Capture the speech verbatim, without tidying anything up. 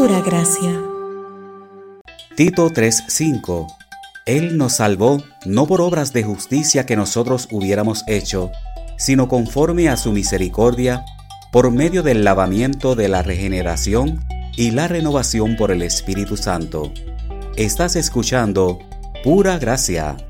pura gracia. Tito tres cinco. Él nos salvó no por obras de justicia que nosotros hubiéramos hecho, sino conforme a su misericordia, por medio del lavamiento de la regeneración y la renovación por el Espíritu Santo. Estás escuchando Pura Gracia.